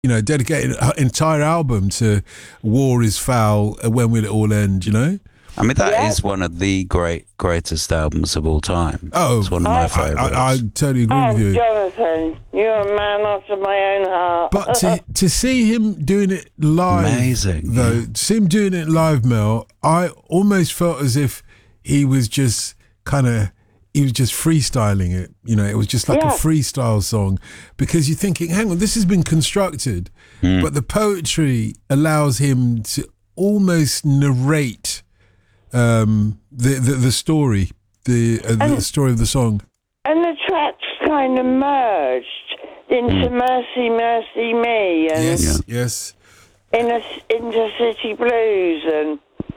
dedicated her entire album to "War is Foul, When Will It All End?" I mean, that is one of the greatest albums of all time. Oh, it's one of my favourites. I totally agree with you. Jonathan, you're a man after my own heart. But to see him doing it live, amazing, though, to see him doing it live, Mel, I almost felt as if he was just freestyling it. It was just like a freestyle song, because you're thinking, hang on, this has been constructed, but the poetry allows him to almost narrate the story, the story of the song. And the tracks kind of merged into Mercy, Mercy Me, and yes, into City Blues, and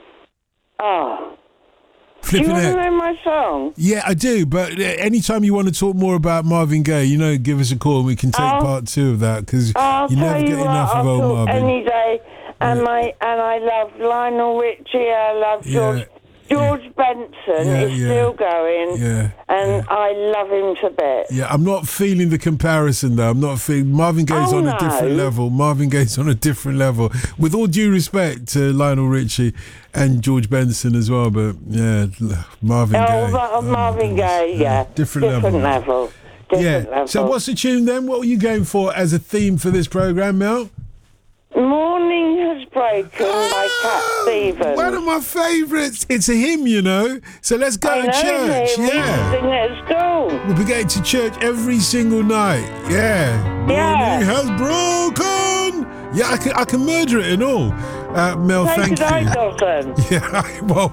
do you want to know my song? Yeah, I do, but anytime you want to talk more about Marvin Gaye, give us a call and we can take part 2 of that, because you never get enough of old Marvin. Any day, and I love Lionel Richie, I love George Benson is still going, and I love him to bits. Yeah, I'm not feeling the comparison though. I'm not feeling Marvin Gaye's on a different level. Marvin Gaye's on a different level. With all due respect to Lionel Richie and George Benson as well, but Marvin Gaye. Marvin Gaye, different level. Different level. So what's the tune then? What were you going for as a theme for this programme, Mel? Morning Has Broken by Cat Stevens. One of my favourites. It's a hymn, So let's go to church. We sing it at school. We'll be going to church every single night. Morning has broken. Yeah, I can murder it and all. Mel, thank you. Dawson. Yeah, well,